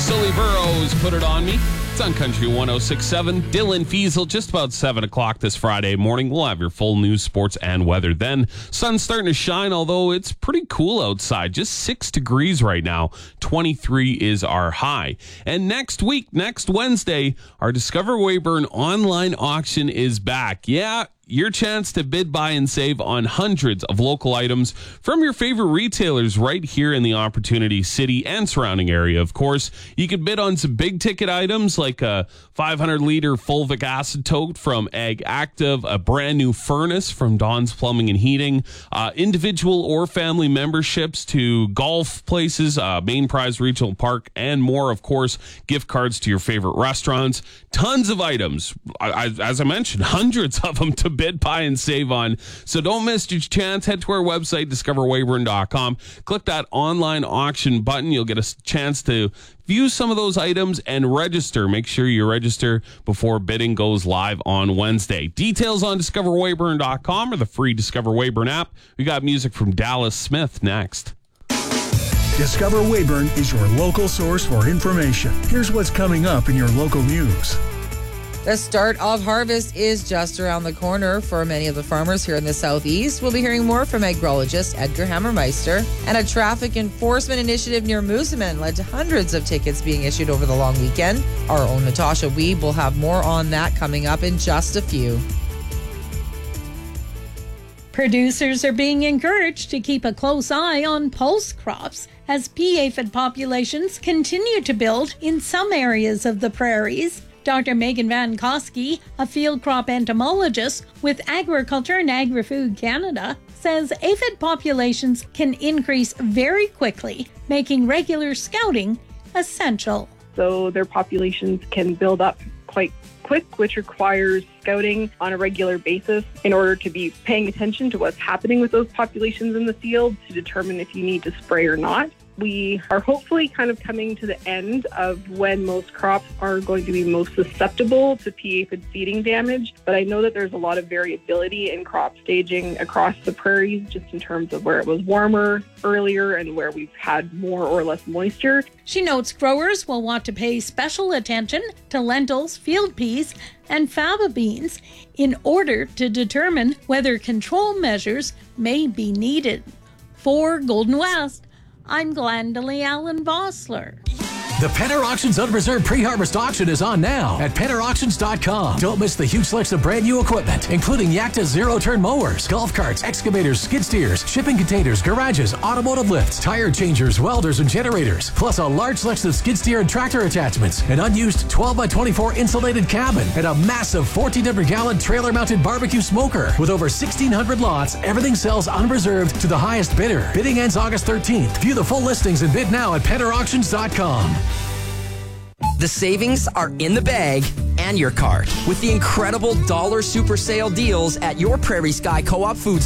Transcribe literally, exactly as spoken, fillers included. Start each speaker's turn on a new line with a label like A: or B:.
A: Sully Burrows, Put It On Me. It's on Country one oh six point seven. Dylan Fiesel, just about seven o'clock this Friday morning. We'll have your full news, sports, and weather then. Sun's starting to shine, although it's pretty cool outside. Just six degrees right now. twenty-three is our high. And next week, next Wednesday, our Discover Weyburn online auction is back. Yeah, your chance to bid, buy, and save on hundreds of local items from your favorite retailers right here in the Opportunity City and surrounding area. Of course, you could bid on some big ticket items like a five hundred liter fulvic acid tote from Ag Active, a brand new furnace from Don's Plumbing and Heating, uh, individual or family memberships to golf places, uh, Main Prize Regional Park, and more. Of course, gift cards to your favorite restaurants. Tons of items. I, I, as I mentioned, hundreds of them to bid, buy, and save on. So don't miss your chance. Head to our website, discover weyburn dot com. Click that online auction button. You'll get a chance to view some of those items and register. Make sure you register before bidding goes live on Wednesday. Details on discover weyburn dot com or the free Discover Weyburn app. We got music from Dallas Smith next.
B: Discover Weyburn is your local source for information. Here's what's coming up in your local news.
C: The start of harvest is just around the corner for many of the farmers here in the southeast. We'll be hearing more from agrologist Edgar Hammermeister. And a traffic enforcement initiative near Moosomin led to hundreds of tickets being issued over the long weekend. Our own Natasha Weeb will have more on that coming up in just a few.
D: Producers are being encouraged to keep a close eye on pulse crops as pea aphid populations continue to build in some areas of the prairies. Doctor Megan Van Koski, a field crop entomologist with Agriculture and Agri-Food Canada, says aphid populations can increase very quickly, making regular scouting essential.
E: So their populations can build up quite quick, which requires scouting on a regular basis in order to be paying attention to what's happening with those populations in the field to determine if you need to spray or not. We are hopefully kind of coming to the end of when most crops are going to be most susceptible to pea aphid feeding damage, but I know that there's a lot of variability in crop staging across the prairies just in terms of where it was warmer earlier and where we've had more or less moisture.
D: She notes growers will want to pay special attention to lentils, field peas, and faba beans in order to determine whether control measures may be needed. For Golden West, I'm Glendalee Allen Vossler.
F: The Penner Auctions Unreserved Pre-Harvest Auction is on now at penner auctions dot com. Don't miss the huge selection of brand new equipment, including Yakta zero-turn mowers, golf carts, excavators, skid steers, shipping containers, garages, automotive lifts, tire changers, welders, and generators, plus a large selection of skid steer and tractor attachments, an unused twelve by twenty-four insulated cabin, and a massive fourteen hundred gallon trailer-mounted barbecue smoker. With over sixteen hundred lots, everything sells unreserved to the highest bidder. Bidding ends August thirteenth. View the full listings and bid now at penner auctions dot com.
G: The savings are in the bag and your cart with the incredible dollar super sale deals at your Prairie Sky Co-op food store.